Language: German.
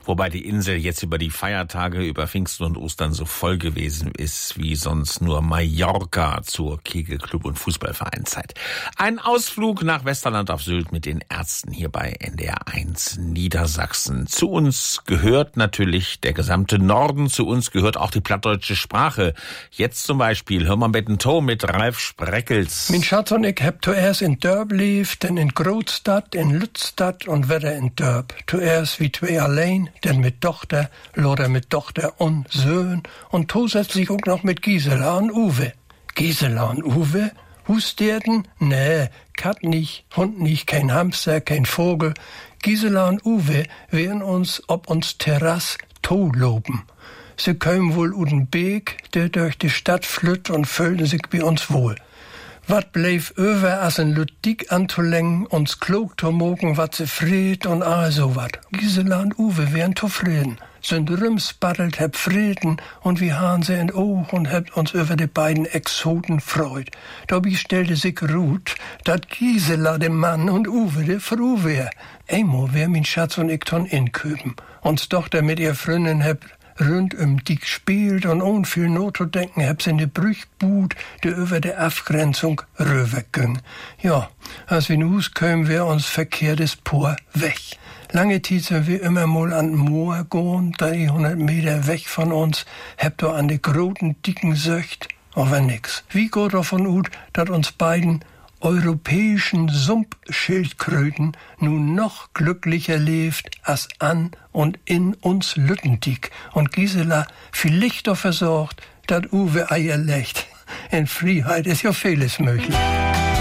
Wobei die Insel jetzt über die Feiertage, über Pfingsten und Ostern so voll gewesen ist, wie sonst nur Mallorca zur Kegelclub- und Fußballvereinszeit. Ein Ausflug nach Westerland auf Sylt mit den Ärzten hier bei NDR 1 Niedersachsen. Zu uns gehört natürlich der gesamte Norden, zu uns gehört auch die plattdeutsche Sprache. Jetzt zum Beispiel hör mal Bettentow mit Ralf Spreckels. Mein Schatz und ich hab zuerst in Dörp gelebt, dann in Grootstad, in Lützstadt und wieder in Dörp. Zuerst wie zwei allein, dann mit Tochter, Loder mit Tochter und Söhn und zusätzlich auch noch mit Gisela und Uwe. Gisela und Uwe? Hustierten? Nee, Kat nicht, Hund nicht, kein Hamster, kein Vogel. Gisela und Uwe werden uns ob uns Terrasse loben. Sie kämen wohl uden Beek, der durch die Stadt flütt und fühlten sich bei uns wohl. Wat bleef über as en Lüttik anzulengen, uns klug zu mogen, wat se fried und so wat. Gisela und Uwe wären zufrieden. Sind rümsbattelt, heb Frieden und wie han se in Oog und hebt uns über die beiden Exoten freut. Dabei stellte sich ruht, dat Gisela dem Mann und Uwe de Frau wär. Einmal wär min Schatz und ich ton inköpen. Uns Tochter mit ihr Freundin hebt rund die gespielt und ohne viel Not zu denken, hab sie in die Brüchbud, die über der Abgrenzung rüberging. Ja, als wir in Hus kämen, wär uns verkehrtes Por weg. Lange Zeit sind wir immer mal an den Moor gehen, 300 Meter weg von uns, hab da an die großen, dicken Söcht, aber nix. Wie geht davon ut, dat uns beiden europäischen Sumpfschildkröten nun noch glücklicher lebt als an und in uns Lüttendick und Gisela viel Lichter versorgt, dat Uwe Eier legt. In Freiheit ist ja vieles möglich.